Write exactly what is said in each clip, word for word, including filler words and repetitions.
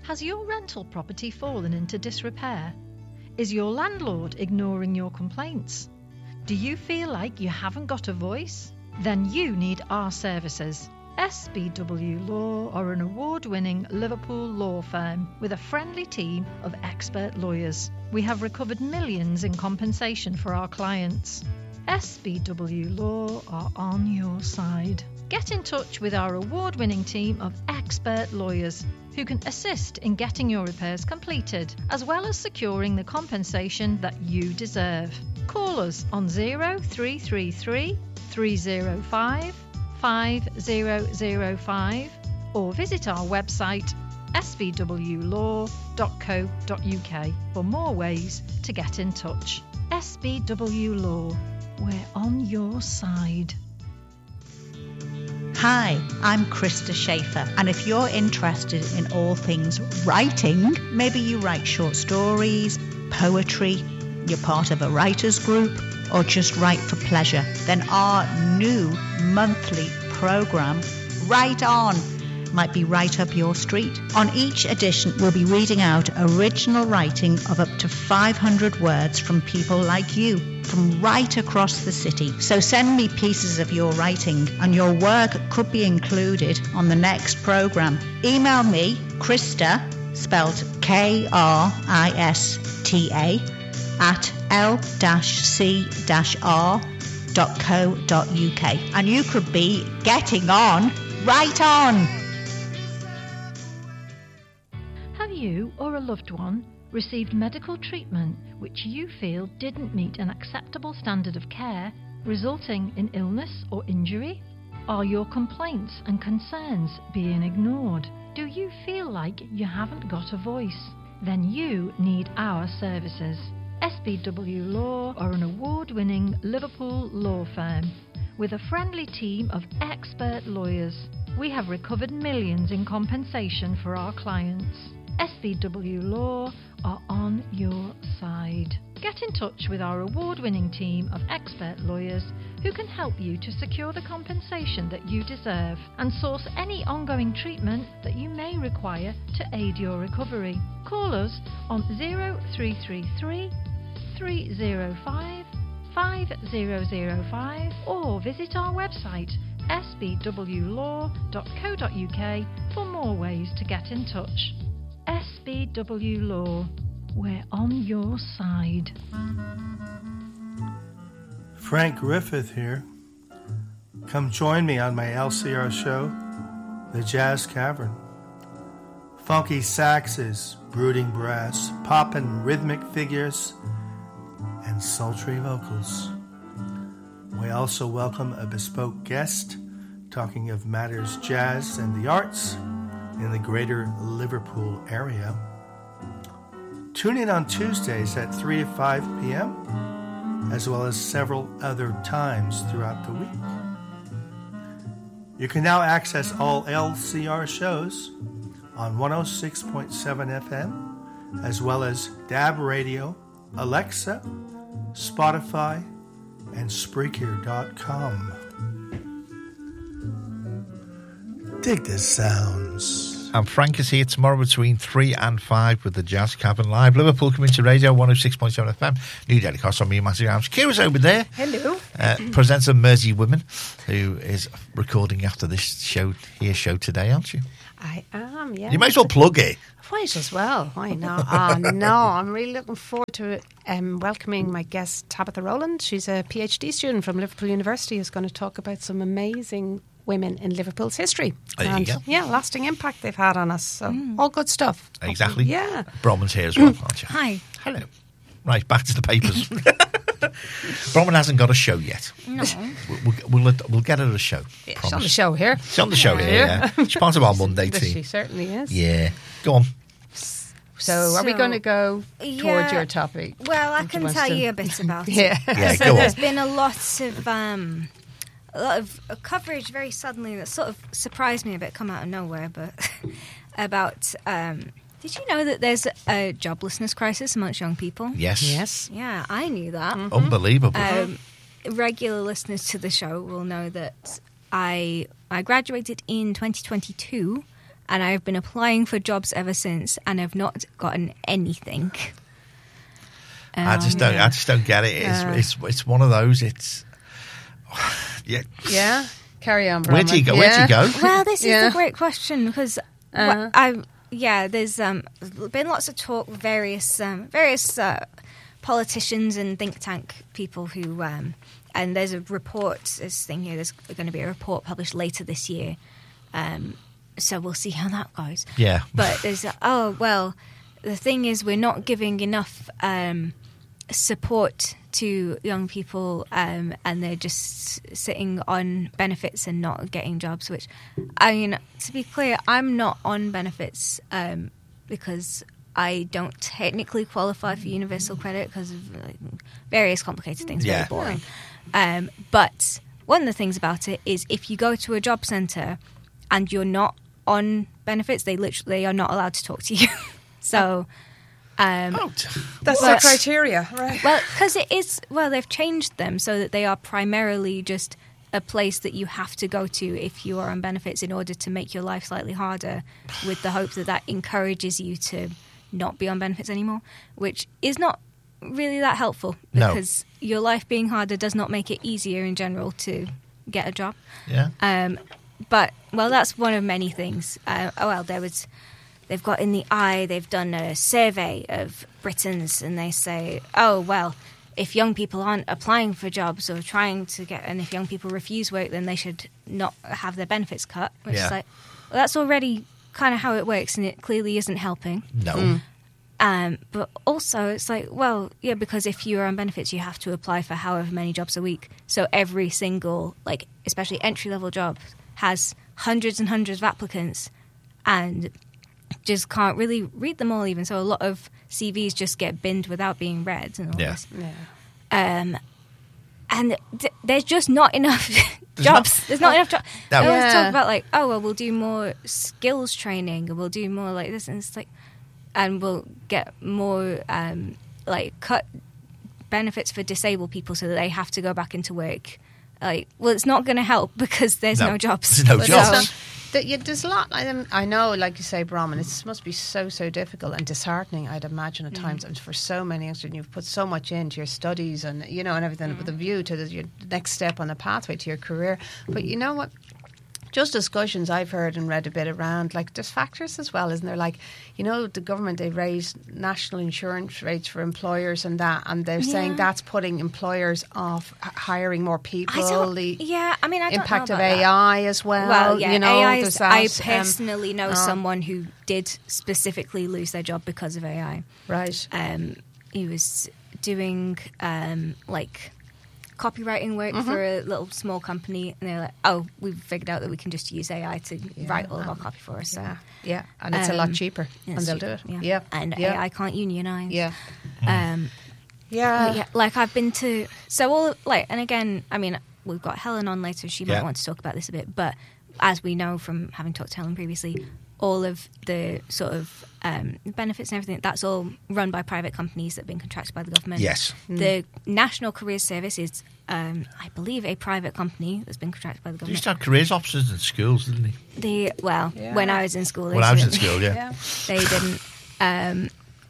Has your rental property fallen into disrepair? Is your landlord ignoring your complaints? Do you feel like you haven't got a voice? Then you need our services. S B W Law are an award-winning Liverpool law firm with a friendly team of expert lawyers. We have recovered millions in compensation for our clients. S B W Law are on your side. Get in touch with our award-winning team of expert lawyers who can assist in getting your repairs completed, as well as securing the compensation that you deserve. Call us on zero three three three, three zero five, five zero zero five or visit our website s v w law dot co dot u k for more ways to get in touch. S B W Law, we're on your side. Hi, I'm Krista Schaefer, and if you're interested in all things writing, maybe you write short stories, poetry, you're part of a writers group, or just write for pleasure, then our new monthly programme, Write On, might be right up your street. On each edition, we'll be reading out original writing of up to five hundred words from people like you, from right across the city. So send me pieces of your writing, and your work could be included on the next programme. Email me, Krista, spelled K R I S T A, at l c r dot co dot u k, and you could be getting on right on. Have you or a loved one received medical treatment which you feel didn't meet an acceptable standard of care, resulting in illness or injury? Are your complaints and concerns being ignored? Do you feel like you haven't got a voice? Then you need our services. S B W Law are an award-winning Liverpool law firm with a friendly team of expert lawyers. We have recovered millions in compensation for our clients. S B W Law are on your side. Get in touch with our award-winning team of expert lawyers who can help you to secure the compensation that you deserve and source any ongoing treatment that you may require to aid your recovery. Call us on zero three three three, three zero five, five zero zero five or visit our website s b w law dot co dot u k for more ways to get in touch. S B W Law, we're on your side. Frank Griffith here. Come join me on my L C R show, The Jazz Cavern. Funky saxes, brooding brass, poppin' rhythmic figures, and sultry vocals. We also welcome a bespoke guest talking of matters jazz and the arts in the greater Liverpool area. Tune in on Tuesdays at three to five p.m., as well as several other times throughout the week. You can now access all L C R shows on one oh six point seven F M, as well as D A B Radio, Alexa, Spotify, and Spreaker dot com. Dig the sounds. And Frank is here tomorrow between three and five with the Jazz Cavern Live. Liverpool Community Radio, one oh six point seven F M. New Daily Cost on me, Matthew Arms. Kira's over there. Hello. Uh, presents of Mersey Women, who is recording after this show here show today, aren't you? I am, yeah. You might as well plug it. Might as well. Why not? Oh, no, I'm really looking forward to um, welcoming my guest, Tabitha Rowland. She's a PhD student from Liverpool University who's going to talk about some amazing women in Liverpool's history. There and, you go. yeah, lasting impact they've had on us. So, mm. all good stuff. Exactly. Yeah. Bronwyn's here as well, aren't you? Hi. Hello. Right, back to the papers. Bronwyn hasn't got a show yet. No. We'll, we'll, we'll get her a show. Yeah, she's on the show here. She's on the show here, yeah. She's part of our Monday team. She certainly is. Yeah. Go on. So, so are we going to go yeah, towards your topic? Well, I can tell to... you a bit about yeah. it. Yeah, so go there's on. been a lot of um, a lot of uh, coverage very suddenly that sort of surprised me a bit, come out of nowhere, but about. Um, did you know that there's a joblessness crisis amongst young people? Yes. Yes. Yeah, I knew that. Mm-hmm. Unbelievable. Um, regular listeners to the show will know that I I graduated in twenty twenty-two. and I've been applying for jobs ever since, and I've not gotten anything. Um, I just don't. yeah. I just don't get it. It's Uh. it's it's one of those. It's yeah. Yeah. Carry on, Where do you Bronwyn. go? Where do you Yeah. go? Well, this is Yeah. a great question because Uh-huh. I yeah, there's um been lots of talk with various um, various uh, politicians and think tank people who um, and there's a report. This thing here. There's going to be a report published later this year. Um, so we'll see how that goes. Yeah. But there's a, oh well, the thing is we're not giving enough um, support to young people, um, and they're just sitting on benefits and not getting jobs. Which, I mean, to be clear, I'm not on benefits um, because I don't technically qualify for universal credit because of like, various complicated things. Yeah. Very boring. Um, but one of the things about it is if you go to a job centre and you're not on benefits, they literally are not allowed to talk to you. So. Um, Oh, t- That's Well, the criteria, right? well, because it is, well, they've changed them so that they are primarily just a place that you have to go to if you are on benefits in order to make your life slightly harder, with the hope that that encourages you to not be on benefits anymore, which is not really that helpful No. because your life being harder does not make it easier in general to get a job. yeah. Um, but, well, that's one of many things. Uh, oh, well, there was... They've got in the eye, they've done a survey of Britons, and they say, oh, well, if young people aren't applying for jobs or trying to get, and if young people refuse work, then they should not have their benefits cut. Which Yeah. is like, well, that's already kind of how it works, and it clearly isn't helping. No. Um, but also, it's like, well, yeah, because if you're on benefits, you have to apply for however many jobs a week. So every single, like, especially entry-level job, has hundreds and hundreds of applicants, and just can't really read them all even. So a lot of C Vs just get binned without being read and all Yeah. this. Yeah. Um, and th- there's just not enough There's jobs. not- there's not enough jobs. No. They always Yeah. talk about like, oh, well, we'll do more skills training and we'll do more like this. And it's like, and we'll get more um, like cut benefits for disabled people so that they have to go back into work. Like, well, it's not going to help because there's No. no, jobs. There's no So- jobs. That you, there's a lot. I, um, I know, like you say, Bronwyn, it must be so, so difficult and disheartening, I'd imagine, at times, and for so many youngsters. And you've put so much into your studies and, you know, and everything with a view to the, your next step on the pathway to your career. But you know what? Just discussions I've heard and read a bit around, like, there's factors as well, isn't there? Like, you know, the government, they raised national insurance rates for employers and that, and they're saying Yeah. that's putting employers off h- hiring more I people. don't, The yeah, I mean, I don't impact know of about A I as well. Well, yeah, you know, A I there's is, that, I um, personally know uh, someone who did specifically lose their job because of A I. Right. Um, he was doing um, like copywriting work Mm-hmm. for a little small company, and they're like, "Oh, we've figured out that we can just use A I to write all of our copy for us." So, Yeah, yeah, and it's a lot Um, cheaper, yeah, and they'll it's do it. cheap, Yeah, and yeah, A I can't unionize. yeah, Um, yeah. but yeah, like I've been to so all like, and again, I mean, we've got Helen on later. She might Yeah. want to talk about this a bit, but as we know from having talked to Helen previously, all of the sort of um, benefits and everything, that's all run by private companies that have been contracted by the government. Yes. The National Careers Service is, um, I believe, a private company that's been contracted by the They used government. to have careers officers in schools, didn't they? The well, Yeah. when I was in school, they When I was in didn't. school, yeah. Yeah. They didn't. Um,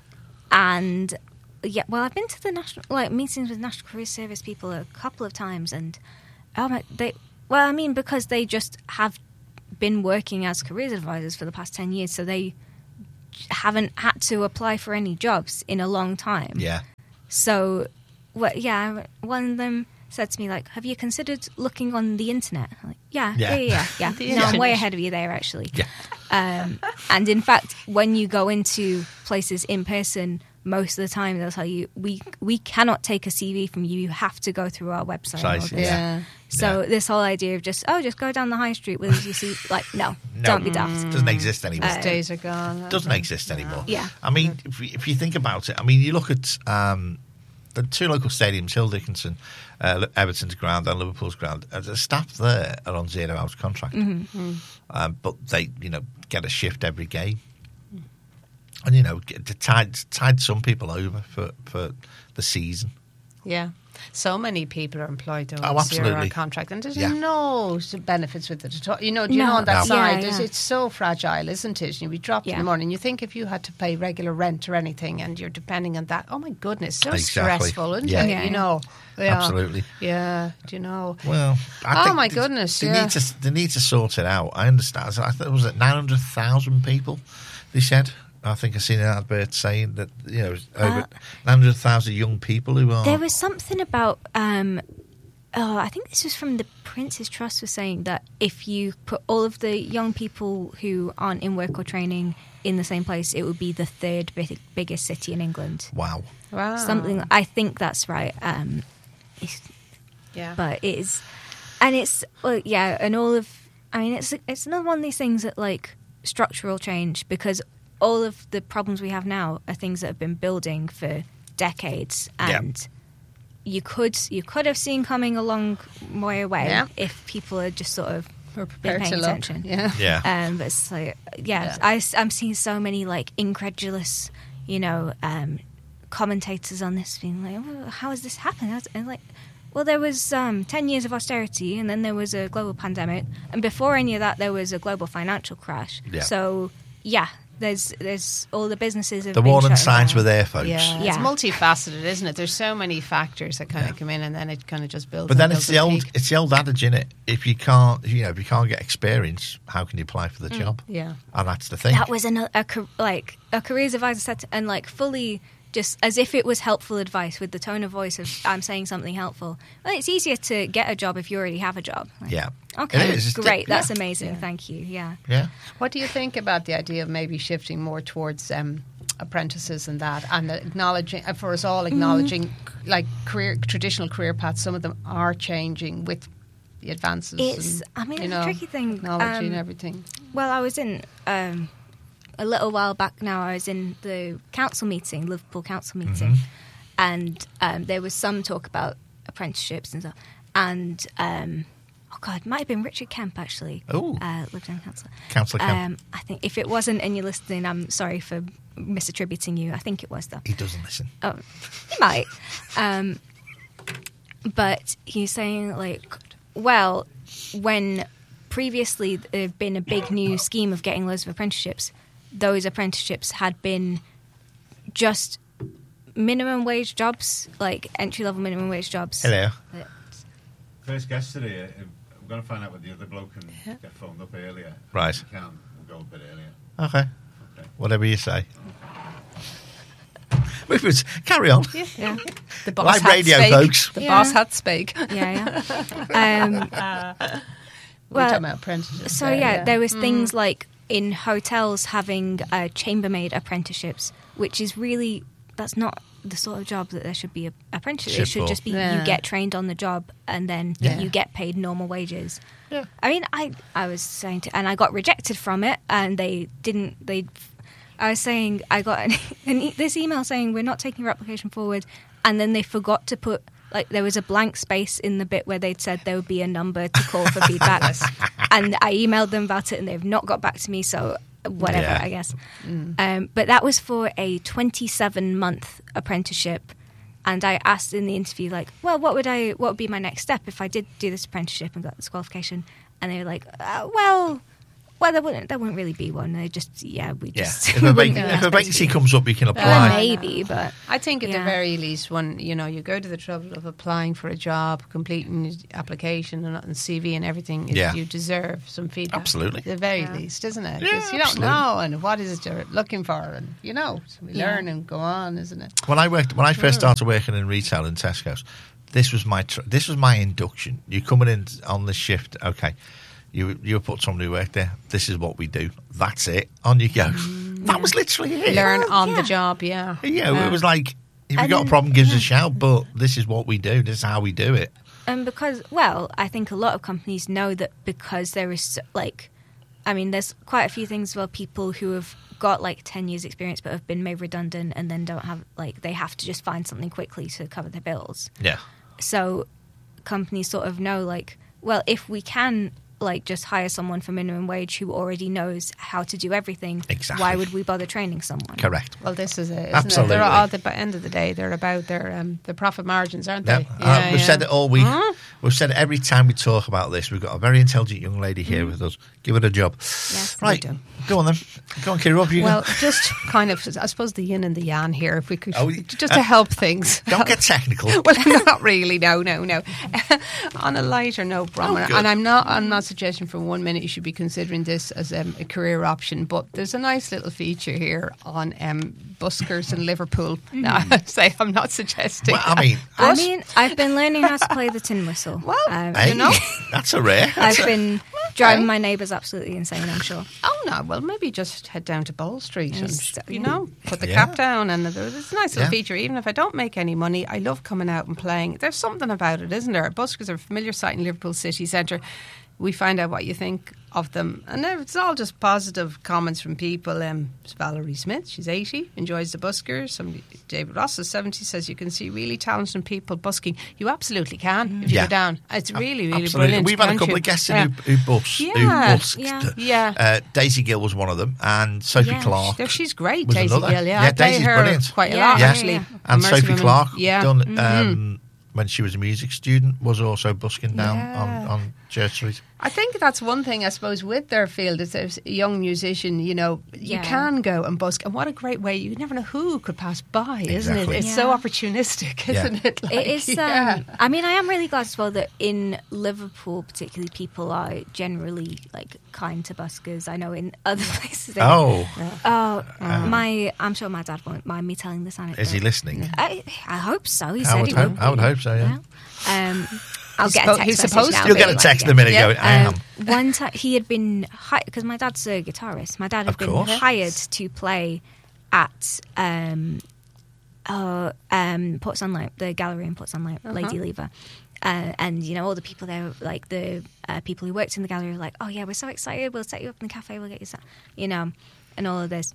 and yeah, well, I've been to the national like meetings with National Careers Service people a couple of times, and oh my, they well, I mean, because they just have been working as careers advisors for the past ten years, so they haven't had to apply for any jobs in a long time. Yeah. So, what? Yeah, one of them said to me like, "Have you considered looking on the internet?" I'm like, yeah, Yeah. yeah, yeah, yeah. The yeah. No, I'm way internet. ahead of you there, actually. Yeah. Um, and in fact, when you go into places in person, most of the time they'll tell you, "We we cannot take a C V from you. You have to go through our website." and all Size, this." Yeah. So Yeah. this whole idea of just oh, just go down the high street with your C V, like no, No. don't be daft. Doesn't exist anymore. Uh, Days are gone. Doesn't exist anymore. Yeah. I mean, if you, if you think about it, I mean, you look at um, the two local stadiums, Hill Dickinson, uh, Everton's ground and Liverpool's ground. Uh, the staff there are on zero hours contract, Mm-hmm. um, but they, you know, get a shift every game, and you know, get to tide tide some people over for for the season. Yeah. So many people are employed though Oh, on zero-hour absolutely. contract, and there's Yeah. no s- benefits with it at all. You know, do you No. know on that No. side, Yeah, there's yeah. it's so fragile, isn't it? You be dropped in Yeah. the morning. You think if you had to pay regular rent or anything, and you're depending on that, oh my goodness, so Exactly. stressful, isn't Yeah. it? Yeah, You yeah. know, yeah. Absolutely. Yeah, do you know? Well, I Oh, think my they- goodness, They yeah. need to they need to sort it out. I understand. I thought it was at nine hundred thousand people. They said. I think I seen an advert saying that you know over Uh, nine hundred thousand young people who are. There was something about. Um, oh, I think this was from the Prince's Trust was saying that if you put all of the young people who aren't in work or training in the same place, it would be the third big, biggest city in England. Wow. Wow. Something. I think that's right. Um, it's, Yeah. but it is, and it's well, yeah, and all of. I mean, it's it's another one of these things that like structural change because all of the problems we have now are things that have been building for decades, Yeah. and you could you could have seen coming a long way away Yeah. if people had just sort of We're been prepared paying to look. attention. Yeah. Um, but it's like, yeah, Yeah. I, am seeing so many like incredulous, you know, um, commentators on this being like, well, how has this happened? How's- And like, well, there was um, ten years of austerity, and then there was a global pandemic, and before any of that, there was a global financial crash. Yeah. So, yeah, there's there's all the businesses have The been warning shutting signs down. were there, folks. Yeah, Yeah. it's multifaceted, isn't it? There's so many factors that kind of come in, and then it kind of just builds. But then and it's builds the and old peak. it's the old adage, innit? If you can't you know if you can't get experience, how can you apply for the job? Yeah. And that's the thing. That was another a, ca- like a careers advisor said, to, and like fully just as if it was helpful advice with the tone of voice of I'm saying something helpful. Well, it's easier to get a job if you already have a job. Like, Yeah. Okay. It is. It's Great. di- That's yeah. amazing. Thank you. Yeah. Yeah. What do you think about the idea of maybe shifting more towards um, apprentices and that, and acknowledging uh, for us all acknowledging like career traditional career paths? Some of them are changing with the advances. It's- and, I mean, you it's a know, tricky thing. technology Um, and everything. Well, I was in um, a little while back now. I was in the council meeting, Liverpool council meeting, Mm-hmm. and um, there was some talk about apprenticeships and stuff. And um, oh god, it might have been Richard Kemp actually. Ooh. uh, Lieutenant Councillor. Councillor Kemp. Um, I think if it wasn't and you're listening, I'm sorry for misattributing you. I think it was though. He doesn't listen. Oh, he might. Um, but he's saying, like, well, when previously there had been a big new scheme of getting loads of apprenticeships, those apprenticeships had been just minimum wage jobs, like entry-level minimum wage jobs. Hello. That- First guest today, uh, I'm going to find out what the other bloke can get phoned up earlier. Right. If we can, we'll go a bit earlier. Okay. Okay. Whatever you say. Movements. Carry on. Yeah, the boss Live had radio, spake. folks. The Yeah. boss had spake. Yeah, yeah. um, We're Well, talking about apprentices. So there, yeah, there was Mm. things like in hotels having uh, chambermaid apprenticeships, which is really that's not the sort of job that there should be a apprenticeship. It Shit should for. just be Yeah. you get trained on the job and then Yeah. you get paid normal wages. Yeah. I mean, I I was saying to, and I got rejected from it, and they didn't they. I was saying I got an, an e- this email saying we're not taking your application forward, and then they forgot to put. Like there was a blank space in the bit where they'd said there would be a number to call for feedback, and I emailed them about it, and they've not got back to me. So whatever, Yeah. I guess. Um, but that was for a twenty-seven month apprenticeship, and I asked in the interview, like, well, what would I, what would be my next step if I did do this apprenticeship and got this qualification? And they were like, uh, well. Well, there wouldn't. There wouldn't really be one. They just, yeah, we Yeah. just. If we a, wouldn't vac- go if a there. vacancy comes up, you can Well, apply. maybe, but I think at the Yeah. very least, when you know you go to the trouble of applying for a job, completing your application and, and C V and everything, is Yeah. you deserve some feedback. Absolutely. at the very Yeah. least, isn't it? Yeah, Because you don't absolutely. know, and what is it you're looking for, and you know, so we Yeah. learn and go on, isn't it? When I worked, when I first started working in retail in Tesco's, this was my tr- this was my induction. You're coming in on this shift, okay? You you put somebody who worked there. This is what we do. That's it. On you go. That was literally it. Learn Well, on yeah. the job, yeah. Yeah, it was like if you And got a then- problem, give us yeah. a shout. But this is what we do. This is how we do it. And because, well, I think a lot of companies know that because there is, so- like, I mean, there's quite a few things where people who have got, like, ten years experience but have been made redundant and then don't have, like, they have to just find something quickly to cover their bills. Yeah. So companies sort of know, like, well, if we can, like just hire someone for minimum wage who already knows how to do everything. Exactly. Why would we bother training someone? Correct. Well, this is it, isn't Absolutely. it? They're all, at the end of the day, they're about their um, the profit margins, aren't Yeah. they? Uh, we've yeah. said it all week. Huh? We've said it every time we talk about this. We've got a very intelligent young lady here with us. Give it a job. Yes, Right. we do. Go on then. Go on, Kira. Up you Well, go. just kind of, I suppose, the yin and the yang here, if we could, Oh, just to help things. Don't get technical. Well, not really. No, no, no. On a lighter note, Bronwyn, good. and I'm not, I'm not suggesting for one minute you should be considering this as um, a career option, but there's a nice little feature here on um, buskers in Liverpool. No, I say I'm not suggesting. Well, I mean, I But- mean, I've been learning how to play the tin whistle. Well, um, hey, you know. that's a rare. I've been driving my neighbours absolutely insane, I'm sure. Oh no! Well, maybe just head down to Bowl Street and Yes, you yeah. know put the Yeah. cap down, and there's a nice little Yeah. feature. Even if I don't make any money, I love coming out and playing. There's something about it, isn't there? Buskers are a familiar sight in Liverpool city centre. We find out what you think of them, and then it's all just positive comments from people. Um, it's Valerie Smith, she's eighty, enjoys the buskers. Somebody, David Ross is seventy, says you can see really talented people busking. You absolutely can if you Yeah. go down. It's really, really Absolutely. brilliant. We've had a can't couple you? of guests in Yeah. who, who, bus, who Yeah. busked. Yeah. Yeah. Uh, Daisy Gill was one of them, and Sophie Yeah. Clark. No, she's great, was Daisy another. Gill. Yeah, Yeah, I play Daisy's her brilliant. quite a Yeah, lot yeah, actually. yeah. And Mercy Sophie Women. Clark, yeah, done Mhm. um, when she was a music student, was also busking down Yeah. on, on Church Street. I think that's one thing, I suppose, with their field. As a young musician, you know, you Yeah. can go and busk, and what a great way! You never know who could pass by, isn't Exactly. it? It's so Yeah. opportunistic, Yeah. isn't it? Like, It is. Um, yeah. I mean, I am really glad as well that in Liverpool, particularly, people are generally like kind to buskers. I know in other places. they- Oh, oh, my! I'm sure my dad won't mind me telling this anecdote. is he listening? I, I hope so. He I said would he hope. would. I would hope so. Yeah. Yeah. Um, I'll He's get suppo- a text he's message supposed now, to. You'll but get a like, text in yeah. a minute. Yeah. Going, I am. Um, one time he had been because my dad's a guitarist. My dad had Of been course. hired to play at um, uh, um, Port Sunlight, the gallery in Port Sunlight, Lady Lever. Uh, and you know all the people there, like the uh, people who worked in the gallery, were like, "Oh yeah, we're so excited! We'll set you up in the cafe. We'll get you, set, you know, and all of this."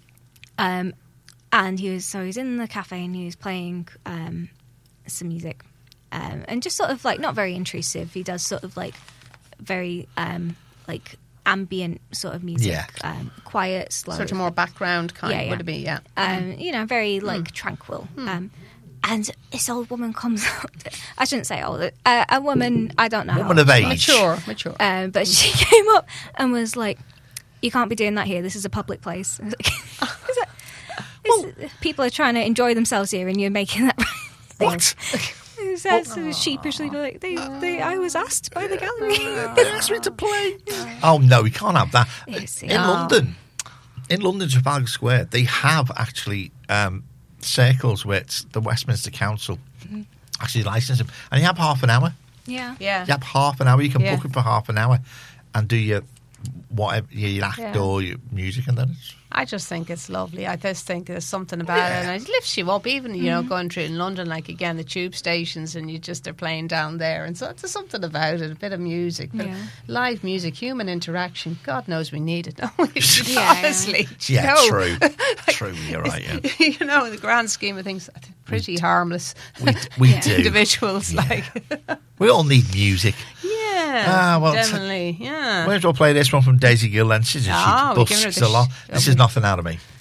Um, and he was so he was in the cafe and he was playing um, some music, um, and just sort of like not very intrusive. He does sort of like very um, like ambient sort of music, Yeah. um, quiet, slow, Sort of more background kind, Yeah, yeah. would it be? Yeah. um, you know, very like tranquil. Um, and this old woman comes up. I shouldn't say old. Uh, a woman, I don't know. how Woman of old. age. Mature, mature. Um, but she came up and was like, "You can't be doing that here. This is a public place." I was like, is that, is, people are trying to enjoy themselves here, and you're making that. What? He says sort of sheepishly, like, they, they, I was asked by the gallery. They asked me to play. Oh no, we can't have that. Yes, In yeah. London, in London, Trafalgar Square, they have actually um, circles where it's the Westminster Council actually license them, and you have half an hour. Yeah. Yeah. You have half an hour. You can Yeah. book it for half an hour and do your whatever your act Yeah. or your music, and then it's I just think it's lovely. I just think there's something about it, and it lifts you up. Even you know, going through in London, like again the tube stations, and you just are playing down there, and so there's something about it. A bit of music, but Yeah. live music, human interaction. God knows we need it. Don't we? Yeah, Honestly, yeah, no. true, true. You're right. Yeah, you know, in the grand scheme of things, I think pretty harmless we d- we Yeah. do. individuals. Yeah. Like, We all need music. yeah, Ah, well, t- definitely, yeah. Might as well play this one from Daisy Gill, and she's a Ah, she we're giving her busks the a lot. sh- This is nothing out of me.